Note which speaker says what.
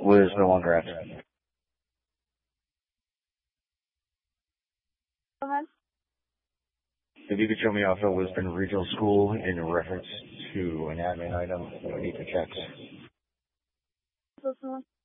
Speaker 1: was no longer active.
Speaker 2: Go ahead.
Speaker 1: If you could show me off at Lisbon Regional School in reference to an admin item that I need to check.
Speaker 2: Listening.